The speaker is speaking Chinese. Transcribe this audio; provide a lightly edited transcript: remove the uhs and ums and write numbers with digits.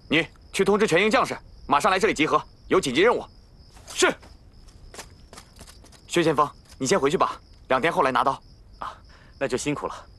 你去通知全营将士，马上来这里集合，有紧急任务。是。薛先锋，你先回去吧，2天后来拿刀。 啊，那就辛苦了。